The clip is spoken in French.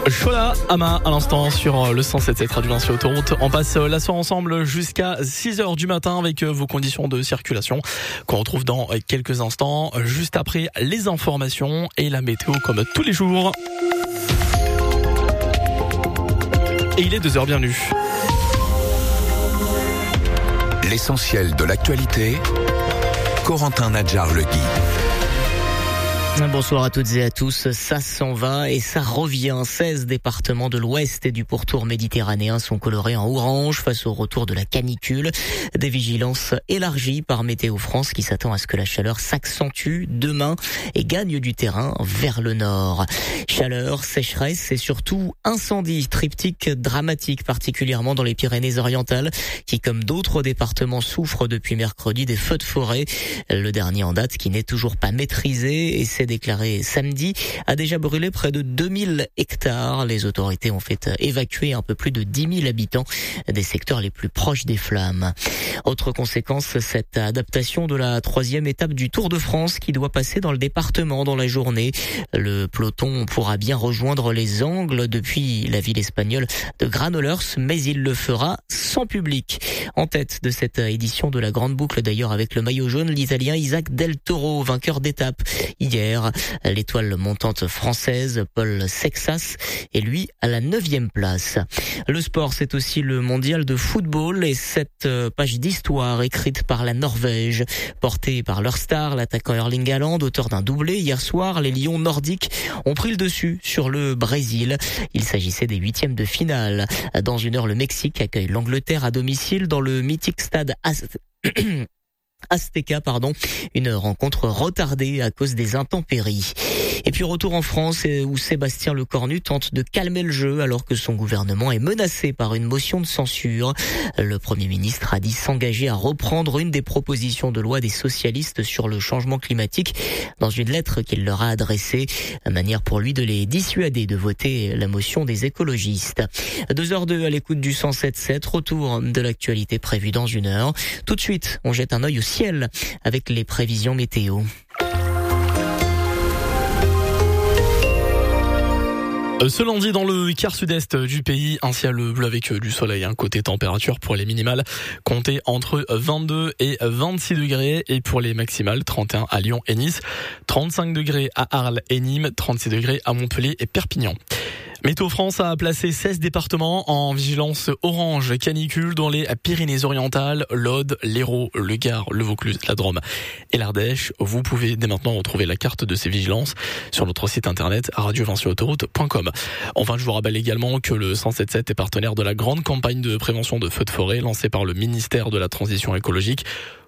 Chola Ama à l'instant sur le 107.7 Radio Vinci Autoroute. On passe la soirée ensemble jusqu'à 6h du matin avec vos conditions de circulation qu'on retrouve dans quelques instants, juste après les informations et la météo comme tous les jours. Et il est 2h, bienvenue. L'essentiel de l'actualité, Corentin Nadjar-Legui. Bonsoir à toutes et à tous. Ça s'en va et ça revient. 16 départements de l'ouest et du pourtour méditerranéen sont colorés en orange face au retour de la canicule. Des vigilances élargies par Météo France qui s'attend à ce que la chaleur s'accentue demain et gagne du terrain vers le nord. Chaleur, sécheresse et surtout incendie, triptyque dramatique particulièrement dans les Pyrénées-Orientales qui, comme d'autres départements, souffrent depuis mercredi des feux de forêt. Le dernier en date qui n'est toujours pas maîtrisé et c'est déclaré samedi, a déjà brûlé près de 2000 hectares. Les autorités ont fait évacuer un peu plus de 10 000 habitants des secteurs les plus proches des flammes. Autre conséquence, cette adaptation de la 3e étape du Tour de France qui doit passer dans le département dans la journée. Le peloton pourra bien rejoindre les Angles depuis la ville espagnole de Granollers, mais il le fera sans public. En tête de cette édition de la Grande Boucle d'ailleurs avec le maillot jaune, l'Italien Isaac Del Toro, vainqueur d'étape hier. L'étoile montante française Paul Sexas est lui à la 9e place. Le sport, c'est aussi le mondial de football et cette page d'histoire écrite par la Norvège, portée par leur star, l'attaquant Erling Haaland, auteur d'un doublé hier soir. Les Lions nordiques ont pris le dessus sur le Brésil. Il s'agissait des 8e de finale. Dans une heure, le Mexique accueille l'Angleterre à domicile dans le mythique stade Azteca, une rencontre retardée à cause des intempéries. Et puis retour en France où Sébastien Lecornu tente de calmer le jeu alors que son gouvernement est menacé par une motion de censure. Le Premier ministre a dit s'engager à reprendre une des propositions de loi des socialistes sur le changement climatique dans une lettre qu'il leur a adressée, manière pour lui de les dissuader de voter la motion des écologistes. 2h02 à l'écoute du 107.7, retour de l'actualité prévue dans une heure. Tout de suite, on jette un œil au ciel avec les prévisions météo. Ce lundi, dans le quart sud-est du pays, un ciel bleu avec du soleil. Côté température pour les minimales, comptez entre 22 et 26 degrés. Et pour les maximales, 31 à Lyon et Nice, 35 degrés à Arles et Nîmes, 36 degrés à Montpellier et Perpignan. Météo France a placé 16 départements en vigilance orange canicule dans les Pyrénées-Orientales, l'Aude, l'Hérault, le Gard, le Vaucluse, la Drôme et l'Ardèche. Vous pouvez dès maintenant retrouver la carte de ces vigilances sur notre site internet radiovinciautoroute.com. Enfin, je vous rappelle également que le 107.7 est partenaire de la grande campagne de prévention de feux de forêt lancée par le ministère de la Transition écologique.